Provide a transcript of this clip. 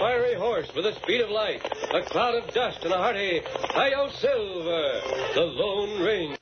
fiery horse with the speed of light, a cloud of dust, and a hearty Hi-Yo Silver, the Lone Ranger.